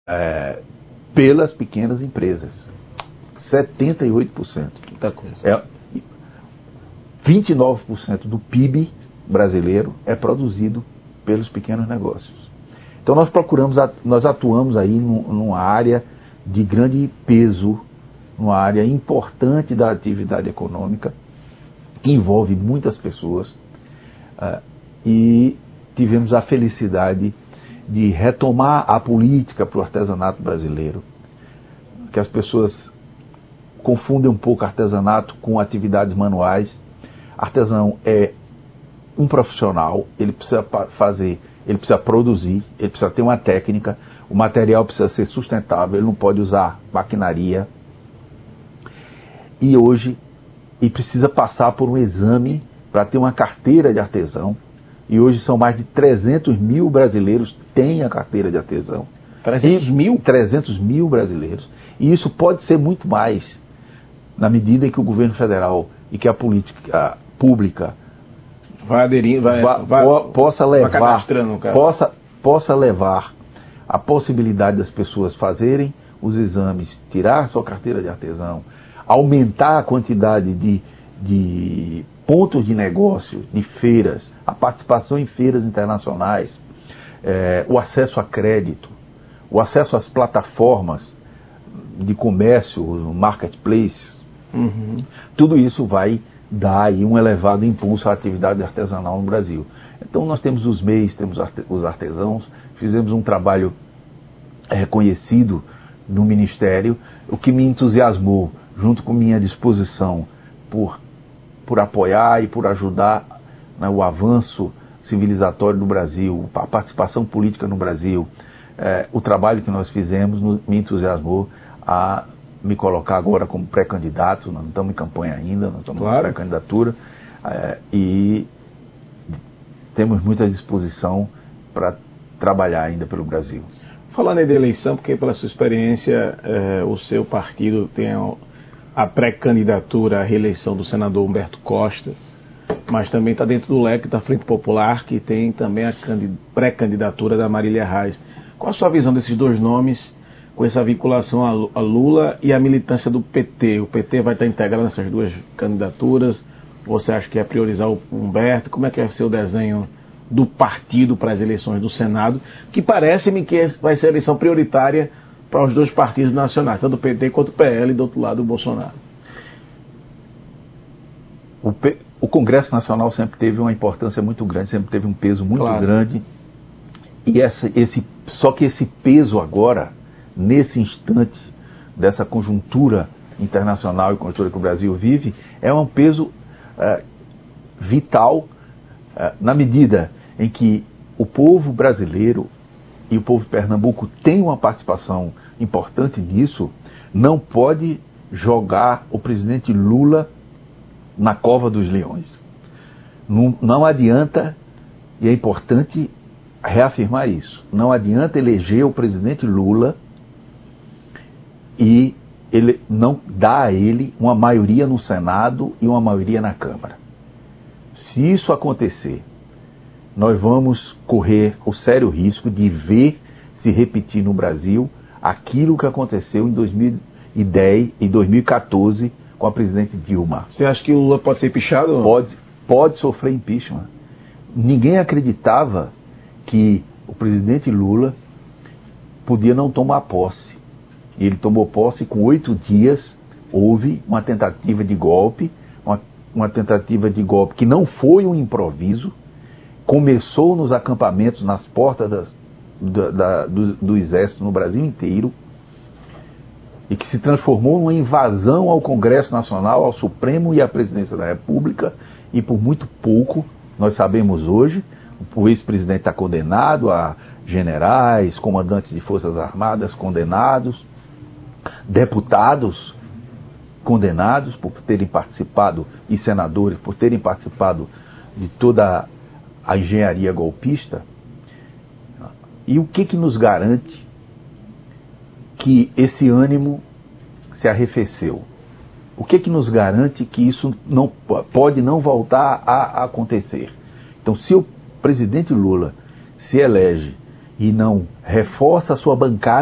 pelas pequenas empresas. 78%. Muita coisa. 29% do PIB brasileiro é produzido pelos pequenos negócios. Então nós atuamos aí numa área de grande peso, numa área importante da atividade econômica, que envolve muitas pessoas, e tivemos a felicidade de retomar a política para o artesanato brasileiro, que as pessoas confundem um pouco artesanato com atividades manuais. Artesão é um profissional, ele precisa ele precisa produzir, ele precisa ter uma técnica, o material precisa ser sustentável, ele não pode usar maquinaria. E precisa passar por um exame para ter uma carteira de artesão. E hoje são mais de 300 mil brasileiros que têm a carteira de artesão. 300 mil? 300 mil brasileiros. E isso pode ser muito mais, na medida em que o governo federal e que a política pública vai aderir, possa possa levar a possibilidade das pessoas fazerem os exames, tirar sua carteira de artesão, aumentar a quantidade de pontos de negócio, de feiras, a participação em feiras internacionais, o acesso a crédito, o acesso às plataformas de comércio, o marketplace. Tudo isso vai dar aí um elevado impulso à atividade artesanal no Brasil. Então nós temos os MEIs, temos os artesãos, fizemos um trabalho reconhecido no Ministério, o que me entusiasmou, junto com minha disposição por apoiar e por ajudar, né, o avanço civilizatório do Brasil, a participação política no Brasil. O trabalho que nós fizemos me entusiasmou a me colocar agora como pré-candidato. Nós não estamos em campanha ainda, nós estamos em pré-candidatura, e temos muita disposição para trabalhar ainda pelo Brasil. Falando aí da eleição, porque pela sua experiência, o seu partido tem a pré-candidatura à reeleição do senador Humberto Costa, mas também está dentro do leque da Frente Popular, que tem também a pré-candidatura da Marília Reis. Qual a sua visão desses dois nomes, com essa vinculação a Lula e a militância do PT? O PT vai estar integrado nessas duas candidaturas? Você acha que é priorizar o Humberto? Como é que vai ser o desenho do partido para as eleições do Senado? Que parece-me que vai ser a eleição prioritária para os dois partidos nacionais, tanto o PT quanto o PL, e do outro lado o Bolsonaro. O Congresso Nacional sempre teve uma importância muito grande, sempre teve um peso muito grande. E só que esse peso agora, nesse instante dessa conjuntura internacional e conjuntura que o Brasil vive, é um peso vital, na medida em que o povo brasileiro e o povo de Pernambuco tem uma participação importante nisso. Não pode jogar o presidente Lula na cova dos leões. Não adianta, e é importante reafirmar isso, não adianta eleger o presidente Lula e ele não dá a ele uma maioria no Senado e uma maioria na Câmara. Se isso acontecer, nós vamos correr o sério risco de ver se repetir no Brasil aquilo que aconteceu em 2010 e 2014 com a presidente Dilma. Você acha que o Lula pode ser impeachado? Pode sofrer impeachment. Ninguém acreditava que o presidente Lula podia não tomar posse. Ele tomou posse com 8 dias, houve uma tentativa de golpe, uma tentativa de golpe que não foi um improviso, começou nos acampamentos, nas portas do Exército no Brasil inteiro, e que se transformou numa invasão ao Congresso Nacional, ao Supremo e à Presidência da República, e por muito pouco, nós sabemos hoje, o ex-presidente está condenado, a generais, comandantes de forças armadas condenados, deputados condenados por terem participado, e senadores por terem participado de toda a engenharia golpista. E o que nos garante que esse ânimo se arrefeceu? O que nos garante que isso não pode não voltar a acontecer? Então, se o presidente Lula se elege e não reforça a sua bancada